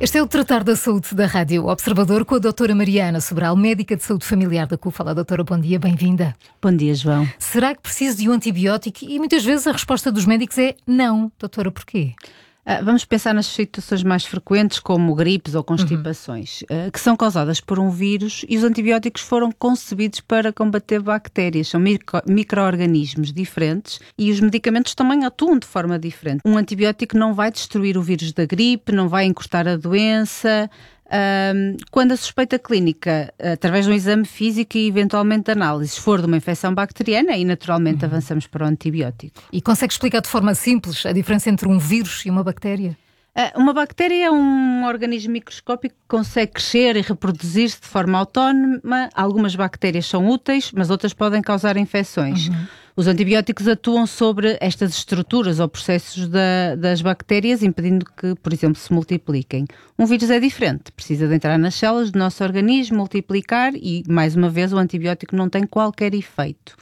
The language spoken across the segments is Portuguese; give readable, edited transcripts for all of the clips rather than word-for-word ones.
Este é o Tratar da Saúde da Rádio Observador com a doutora Mariana Sobral, médica de saúde familiar da CUF. Fala, doutora, bom dia, bem-vinda. Bom dia, João. Será que preciso de um antibiótico? E muitas vezes a resposta dos médicos é não. Doutora, porquê? Vamos pensar nas situações mais frequentes, como gripes ou constipações, que são causadas por um vírus, e os antibióticos foram concebidos para combater bactérias. São micro-organismos diferentes e os medicamentos também atuam de forma diferente. Um antibiótico não vai destruir o vírus da gripe, não vai encurtar a doença. Quando a suspeita clínica, através de um exame físico e eventualmente de análises, for de uma infecção bacteriana, aí naturalmente avançamos para o antibiótico. E consegue explicar de forma simples a diferença entre um vírus e uma bactéria? Uma bactéria é um organismo microscópico que consegue crescer e reproduzir-se de forma autónoma. Algumas bactérias são úteis, mas outras podem causar infecções. Os antibióticos atuam sobre estas estruturas ou processos das bactérias, impedindo que, por exemplo, se multipliquem. Um vírus é diferente, precisa de entrar nas células do nosso organismo, multiplicar e, mais uma vez, o antibiótico não tem qualquer efeito.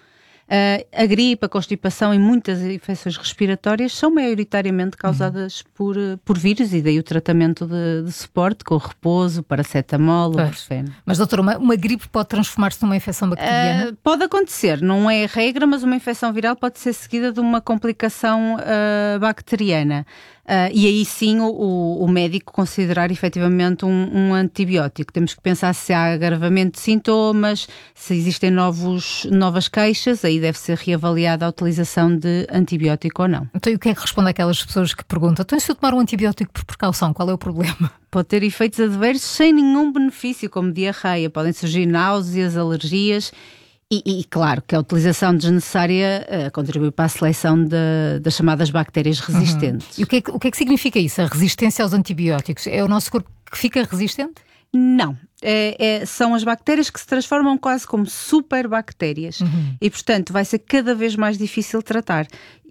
A gripe, a constipação e muitas infecções respiratórias são maioritariamente causadas por vírus, e daí o tratamento de suporte com repouso, paracetamol, ibuprofeno. Mas, doutora, uma gripe pode transformar-se numa infecção bacteriana? Pode acontecer, não é regra, mas uma infecção viral pode ser seguida de uma complicação bacteriana. E aí sim o médico considerar efetivamente um antibiótico. Temos que pensar se há agravamento de sintomas, se existem novas queixas, aí deve ser reavaliada a utilização de antibiótico ou não. Então, e o que é que responde àquelas pessoas que perguntam: então, se eu tomar um antibiótico por precaução, qual é o problema? Pode ter efeitos adversos sem nenhum benefício, como diarreia, podem surgir náuseas, alergias. E claro que a utilização desnecessária contribui para a seleção das chamadas bactérias resistentes. E o que é que significa isso, a resistência aos antibióticos? É o nosso corpo que fica resistente? Não. São as bactérias que se transformam quase como superbactérias e, portanto, vai ser cada vez mais difícil tratar.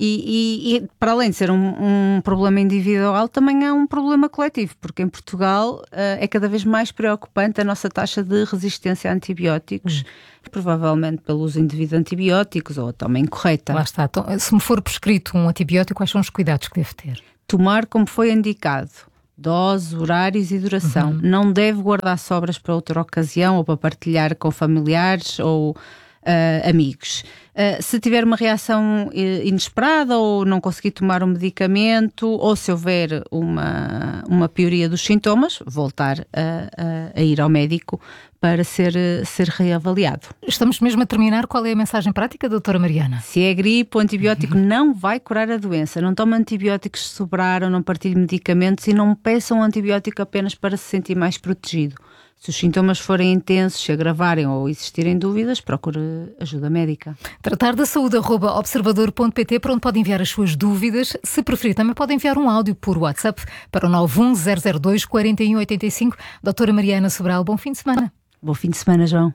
E para além de ser um problema individual, também é um problema coletivo, porque em Portugal é cada vez mais preocupante a nossa taxa de resistência a antibióticos, provavelmente pelo uso indevido de antibióticos ou a toma incorreta. Lá está. Então, se me for prescrito um antibiótico, quais são os cuidados que devo ter? Tomar como foi indicado. Dose, horários e duração. Não deve guardar sobras para outra ocasião ou para partilhar com familiares ou amigos. Se tiver uma reação inesperada ou não conseguir tomar um medicamento, ou se houver uma pioria dos sintomas, voltar a ir ao médico para ser reavaliado. Estamos mesmo a terminar. Qual é a mensagem prática, doutora Mariana? Se é gripe, o antibiótico não vai curar a doença. Não tome antibióticos se sobraram, não partilhe medicamentos e não peça um antibiótico apenas para se sentir mais protegido. Se os sintomas forem intensos, se agravarem ou existirem dúvidas, procure ajuda médica. Tratar da saúde@observador.pt, para onde pode enviar as suas dúvidas. Se preferir, também pode enviar um áudio por WhatsApp para o 91002 4185. Doutora Mariana Sobral, bom fim de semana. Bom fim de semana, João.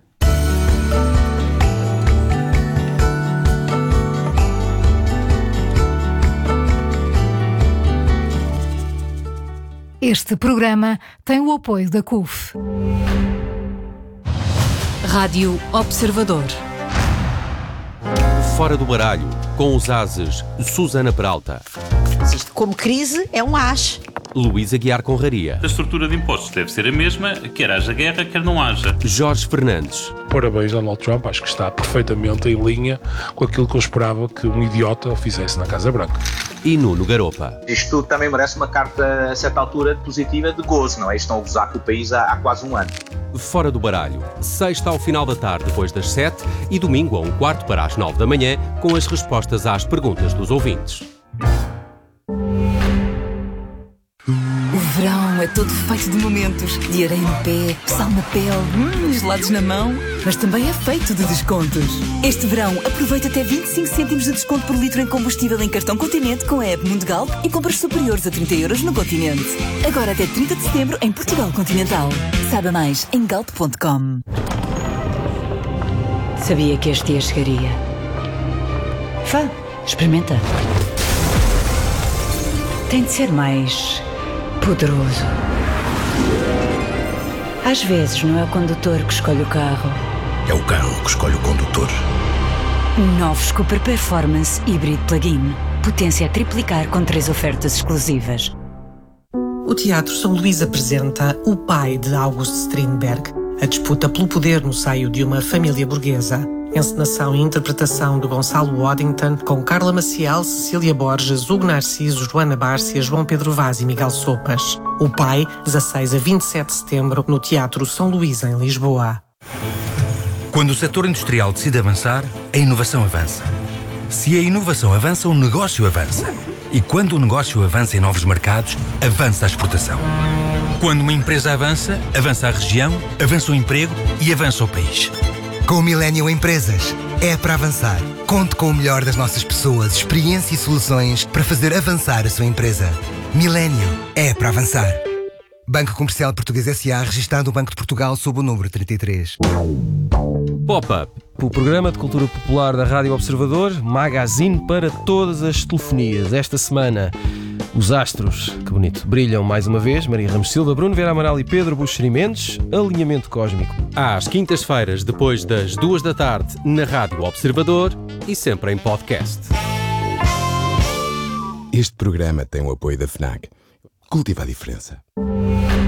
Este programa tem o apoio da CUF. Rádio Observador. Fora do baralho, com os ases Susana Peralta. Isto, como crise, é um as. Luísa Guiar Conraria. A estrutura de impostos deve ser a mesma, quer haja guerra, quer não haja. Jorge Fernandes. Parabéns, Donald Trump, acho que está perfeitamente em linha com aquilo que eu esperava que um idiota fizesse na Casa Branca. E Nuno Garopa. Isto também merece uma carta, a certa altura, positiva de gozo, não é? Estão a gozar com o país há quase um ano. Fora do baralho, sexta ao final da tarde depois das 7 e domingo a 1/4 para as 9 da manhã, com as respostas às perguntas dos ouvintes. O verão é todo feito de momentos, de areia no pé, sal na pele, gelados na mão, mas também é feito de descontos. Este verão aproveita até 25 cêntimos de desconto por litro em combustível em cartão Continente com a app Mundo Galp e compras superiores a 30 € no Continente. Agora até 30 de setembro em Portugal Continental. Saiba mais em galp.com. Sabia que este dia chegaria. Vá, experimenta. Tem de ser mais poderoso. Às vezes não é o condutor que escolhe o carro. É o carro que escolhe o condutor. Novos Cooper Performance Hybrid Plug-in. Potência a triplicar com 3 ofertas exclusivas. O Teatro São Luís apresenta O Pai de August Strindberg, a disputa pelo poder no seio de uma família burguesa. Encenação e interpretação de Gonçalo Waddington, com Carla Maciel, Cecília Borges, Hugo Narciso, Joana Bárcia, João Pedro Vaz e Miguel Sopas. O Pai, 16 a 27 de setembro, no Teatro São Luís, em Lisboa. Quando o setor industrial decide avançar, a inovação avança. Se a inovação avança, o negócio avança. E quando o negócio avança em novos mercados, avança a exportação. Quando uma empresa avança, avança a região, avança o emprego e avança o país. Com o Millennium Empresas, é para avançar. Conte com o melhor das nossas pessoas, experiência e soluções para fazer avançar a sua empresa. Millennium é para avançar. Banco Comercial Português S.A., registado no Banco de Portugal sob o número 33. Pop-up, o programa de cultura popular da Rádio Observador, magazine para todas as telefonias. Esta semana, os astros, que bonito, brilham mais uma vez. Maria Ramos Silva, Bruno Vieira Amaral e Pedro Buxeri Mendes. Alinhamento cósmico. Às quintas-feiras, depois das 2 da tarde, na Rádio Observador e sempre em podcast. Este programa tem o apoio da FNAC. Cultiva a diferença.